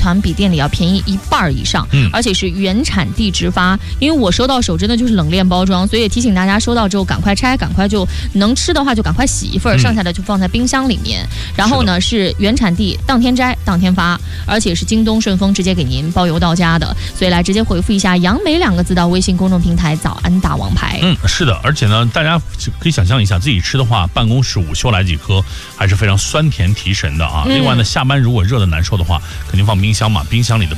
团比店里要便宜1半以上，而且是原产地直发。因为我收到手真的就是冷链包装，所以也提醒大家收到之后赶快拆，赶快就能吃的话就赶快洗一份，剩下的就放在冰箱里面。然后呢是原产地当天摘当天发，而且是京东顺丰直接给您包邮到家的，所以来直接回复一下杨梅2个字到微信公众平台早安大王牌。 是的，而且呢大家可以想象一下自己吃的话，办公室午休来几颗还是非常酸甜提神的啊。另外呢下班如果热的难受的话，肯定放冰箱嘛，冰箱里的